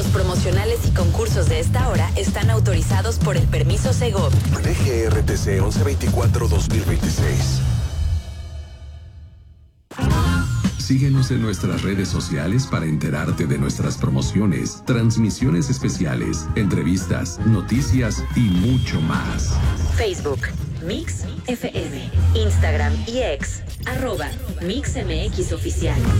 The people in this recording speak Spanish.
promocionales y concursos de esta hora están autorizados por el permiso Segov. DGRTC 1124-2026. Síguenos en nuestras redes sociales para enterarte de nuestras promociones, transmisiones especiales, entrevistas, noticias y mucho más. Facebook, Mix FM, Instagram y X, @MixMX Oficial.